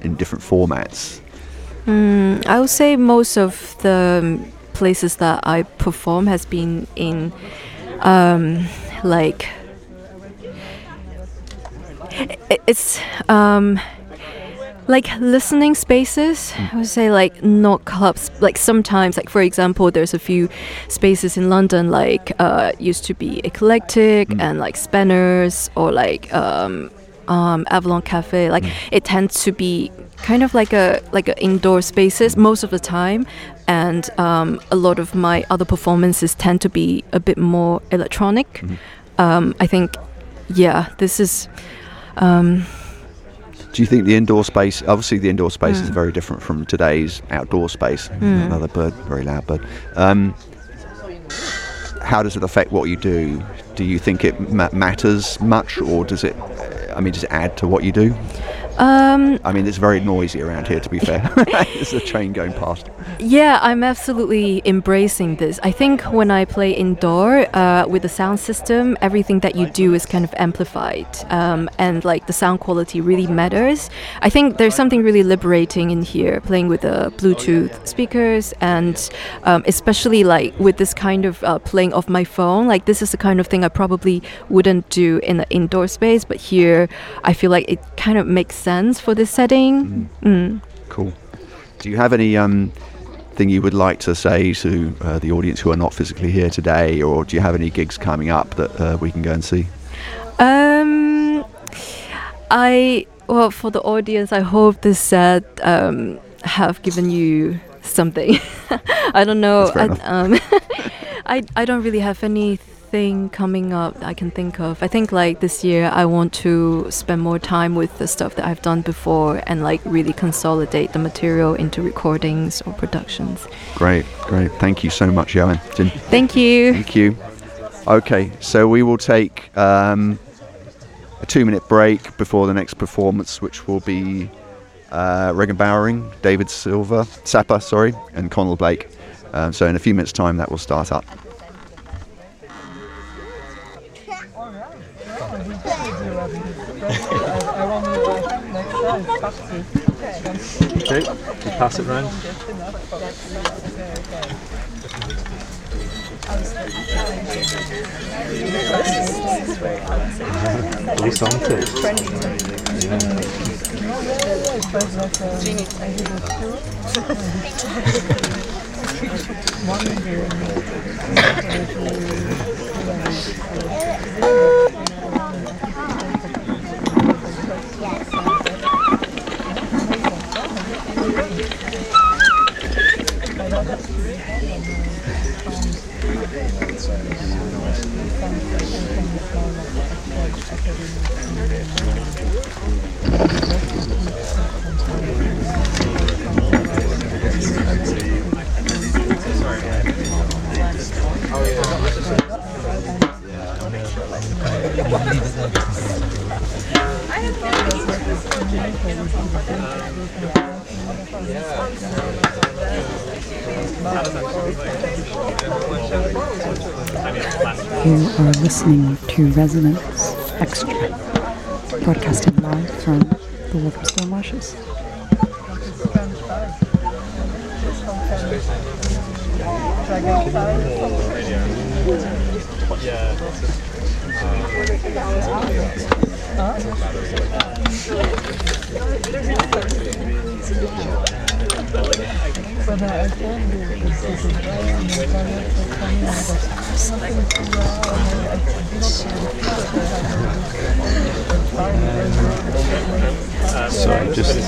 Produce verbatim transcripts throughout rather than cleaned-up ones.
in different formats? Mm, I would say most of the places that I perform has been in um, like it's um, like listening spaces. I would say like not clubs. Like sometimes, like for example, there's a few spaces in London like uh, used to be Eclectic mm. and like Spanners or like um, um, Avalon Cafe. Like mm. it tends to be kind of like a like a indoor spaces most of the time, and um, a lot of my other performances tend to be a bit more electronic. Mm. Um, I think, yeah, this is. Um, Do you think the indoor space, obviously the indoor space mm. is very different from today's outdoor space, mm. another bird, very loud bird. Um, how does it affect what you do? Do you think it ma- matters much, or does it, I mean, does it add to what you do? Um, I mean, it's very noisy around here, to be fair. There's a train going past. Yeah, I'm absolutely embracing this. I think when I play indoor uh, with the sound system, everything that you do is kind of amplified, um, and like the sound quality really matters. I think there's something really liberating in here, playing with the Bluetooth speakers, and um, especially like with this kind of uh, playing off my phone. Like this is the kind of thing I probably wouldn't do in an indoor space, but here I feel like it kind of makes sense for this setting. Mm. Mm. Cool. Do you have any um, thing you would like to say to uh, the audience who are not physically here today, or do you have any gigs coming up that uh, we can go and see? Um, I well, for the audience, I hope this set um, have given you something. I don't know. I, um, I I don't really have any. Thing coming up I can think of. I think like this year I want to spend more time with the stuff that I've done before and like really consolidate the material into recordings or productions. Great, great. Thank you so much, Joanne. Jin. Thank you. Thank you. Okay, so we will take um, a two minute break before the next performance, which will be uh, Regan Bowering, David Silver, Sapper, sorry, and Connell Blake. Um, so in a few minutes time that will start up. Okay, you pass it round. At least on to it. You are listening to Resonance Extra, broadcasting live from the Walthamstow Marshes. So just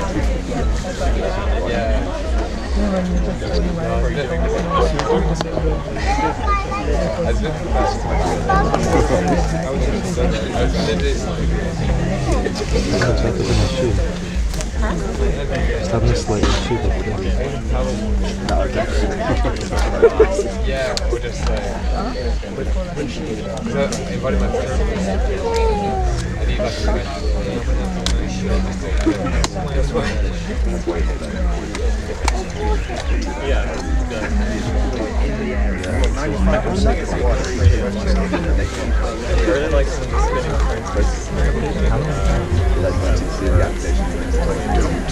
Stop this like shoot Yeah, we'll just say. I invited my friend. I need like a yeah, good.